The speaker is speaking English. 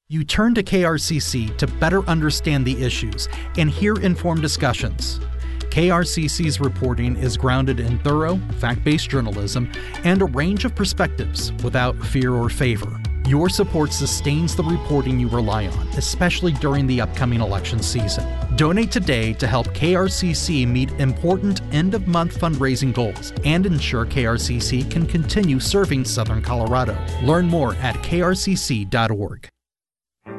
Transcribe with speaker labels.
Speaker 1: You turn to KRCC to better understand the issues and hear informed discussions. KRCC's reporting is grounded in thorough, fact-based journalism and a range of perspectives without fear or favor. Your support sustains the reporting you rely on, especially during the upcoming election season. Donate today to help KRCC meet important end-of-month fundraising goals and ensure KRCC can continue serving Southern Colorado. Learn more at krcc.org.